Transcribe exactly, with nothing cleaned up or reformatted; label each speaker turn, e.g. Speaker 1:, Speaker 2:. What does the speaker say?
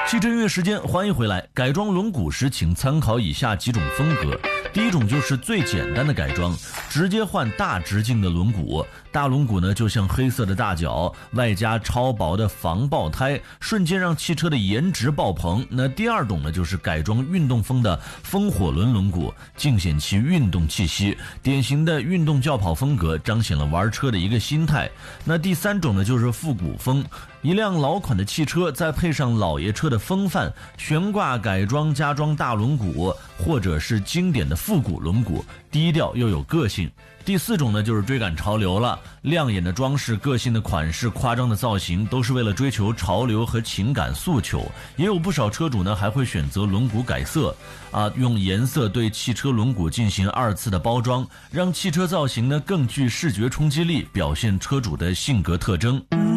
Speaker 1: 汽车音乐时间，欢迎回来。改装轮毂时，请参考以下几种风格。第一种就是最简单的改装，直接换大直径的轮毂。大轮毂呢，就像黑色的大脚，外加超薄的防爆胎，瞬间让汽车的颜值爆棚。那第二种呢，就是改装运动风的风火轮轮毂，尽显其运动气息，典型的运动轿跑风格，彰显了玩车的一个心态。那第三种呢，就是复古风。一辆老款的汽车，再配上老爷车的风范，悬挂改装加装大轮毂，或者是经典的复古轮毂，低调又有个性。第四种呢，就是追赶潮流了，亮眼的装饰、个性的款式、夸张的造型，都是为了追求潮流和情感诉求。也有不少车主呢，还会选择轮毂改色啊，用颜色对汽车轮毂进行二次的包装，让汽车造型呢更具视觉冲击力，表现车主的性格特征。